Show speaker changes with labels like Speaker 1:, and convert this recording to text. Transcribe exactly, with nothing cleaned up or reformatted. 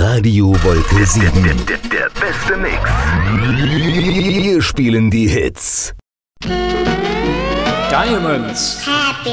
Speaker 1: Radio Wolke sieben.
Speaker 2: Der, der, der beste Mix.
Speaker 1: Wir spielen die Hits.
Speaker 3: Diamonds.
Speaker 4: Happy